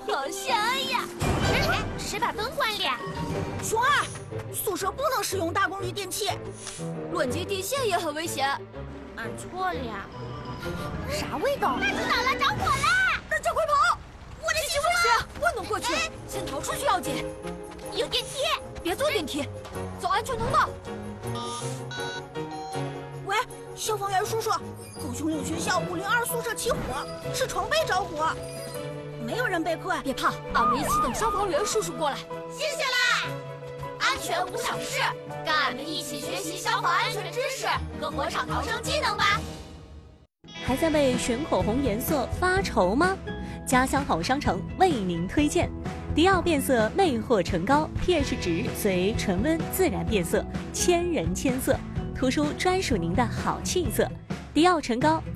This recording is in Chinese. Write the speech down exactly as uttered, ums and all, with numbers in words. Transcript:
好香呀！谁把灯关了？ 熊二，宿舍不能使用大功率电器， 乱接电线也很危险。 俺错了。 啥味道？ 大知道了，着火了！ 大家快跑！我的媳妇儿不能过去，先逃出去要紧。 有电梯， 别坐电梯，走安全通道。喂，消防员叔叔，高雄岭学校五零二宿舍起火，是床被着火，没有人被困。 别怕，俺们一起等消防员叔叔过来。 谢谢啦！安全无小事，跟俺们一起学习消防安全知识和火场逃生技能吧。 还在为选口红颜色发愁吗？家乡好商城为您推荐迪奥变色魅惑唇膏 ，pH 值随唇温自然变色，千人千色，涂出专属您的好气色。迪奥唇膏